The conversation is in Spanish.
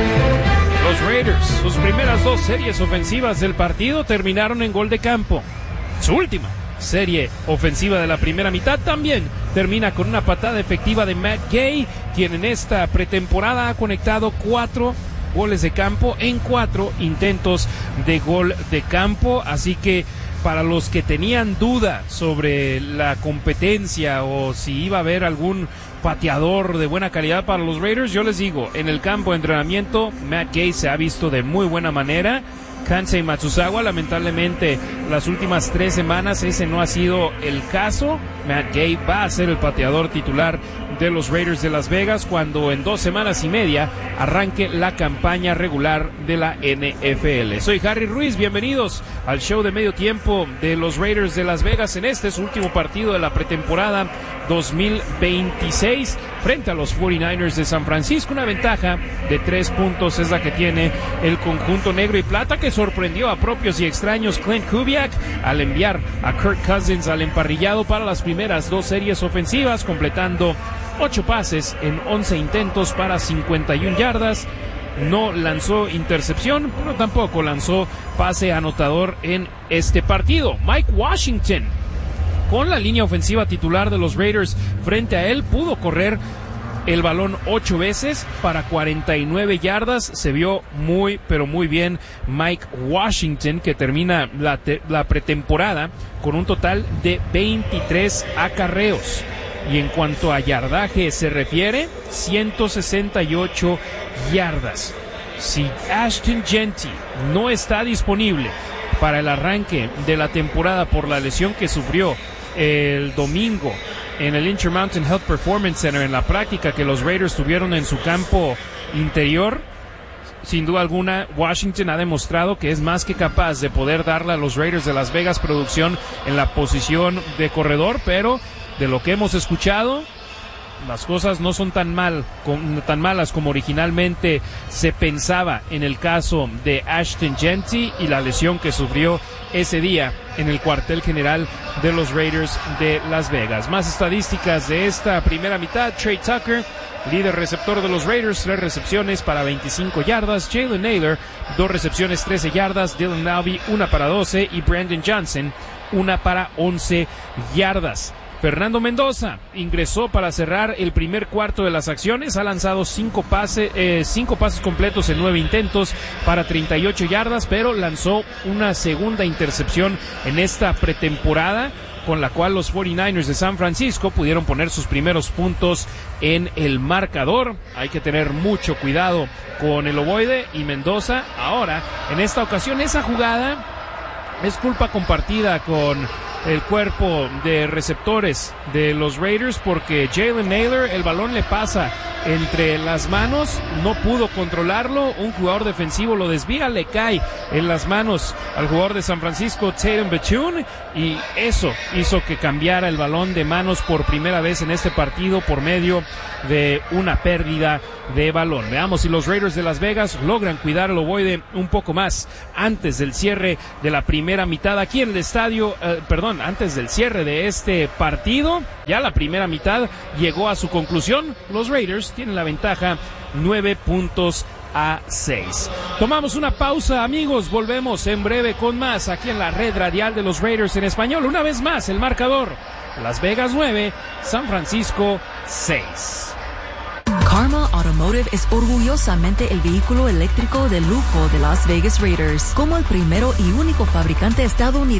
Los Raiders, sus primeras dos series ofensivas del partido terminaron en gol de campo. Su última serie ofensiva de la primera mitad también termina con una patada efectiva de Matt Gay, quien en esta pretemporada ha conectado 4 goles de campo en 4 intentos de gol de campo. Así que para los que tenían duda sobre la competencia o si iba a haber algún pateador de buena calidad para los Raiders, yo les digo, en el campo de entrenamiento Matt Gay se ha visto de muy buena manera. Kansei Matsuzawa, lamentablemente las últimas 3 semanas ese no ha sido el caso. Matt Gay va a ser el pateador titular de los Raiders de Las Vegas cuando en 2 semanas y media arranque la campaña regular de la NFL. Soy Harry Ruiz, bienvenidos al show de medio tiempo de los Raiders de Las Vegas en este su último partido de la pretemporada 2026 frente a los 49ers de San Francisco. Una ventaja de 3 puntos es la que tiene el conjunto negro y plata, que sorprendió a propios y extraños Clint Kubiak al enviar a Kirk Cousins al emparrillado para las primeras 2 series ofensivas, completando 8 pases en 11 intentos para 51 yardas. No lanzó intercepción, pero tampoco lanzó pase anotador en este partido. Mike Washington, con la línea ofensiva titular de los Raiders frente a él, pudo correr el balón 8 veces para 49 yardas. Se vio muy, pero muy bien Mike Washington, que termina la pretemporada con un total de 23 acarreos. Y en cuanto a yardaje se refiere, 168 yardas. Si Ashton Jeanty no está disponible para el arranque de la temporada por la lesión que sufrió el domingo en el Intermountain Health Performance Center, en la práctica que los Raiders tuvieron en su campo interior, sin duda alguna Washington ha demostrado que es más que capaz de poder darle a los Raiders de Las Vegas producción en la posición de corredor, pero de lo que hemos escuchado, las cosas no son tan malas como originalmente se pensaba en el caso de Ashton Jeanty y la lesión que sufrió ese día en el cuartel general de los Raiders de Las Vegas. Más estadísticas de esta primera mitad. Trey Tucker, líder receptor de los Raiders, 3 recepciones para 25 yardas. Jalen Nailor, 2 recepciones, 13 yardas. Dylan Navi, 1 para 12. Y Brandon Johnson, 1 para 11 yardas. Fernando Mendoza ingresó para cerrar el primer cuarto de las acciones. Ha lanzado 5 pases completos en 9 intentos para 38 yardas, pero lanzó una segunda intercepción en esta pretemporada, con la cual los 49ers de San Francisco pudieron poner sus primeros puntos en el marcador. Hay que tener mucho cuidado con el ovoide y Mendoza. Ahora, en esta ocasión, esa jugada es culpa compartida con el cuerpo de receptores de los Raiders, porque Jalen Nailor, el balón le pasa entre las manos, no pudo controlarlo, un jugador defensivo lo desvía, le cae en las manos al jugador de San Francisco, Tatum Bethune, y eso hizo que cambiara el balón de manos por primera vez en este partido por medio de una pérdida de balón. Veamos si los Raiders de Las Vegas logran cuidar el ovoide un poco más antes del cierre de la primera mitad aquí en el estadio, antes del cierre de este partido. Ya la primera mitad llegó a su conclusión. Los Raiders tienen la ventaja 9 puntos a 6. Tomamos una pausa, amigos. Volvemos en breve con más aquí en la red radial de los Raiders en español. Una vez más, el marcador: Las Vegas 9, San Francisco 6. Karma Automotive es orgullosamente el vehículo eléctrico de lujo de Las Vegas Raiders. Como el primero y único fabricante estadounidense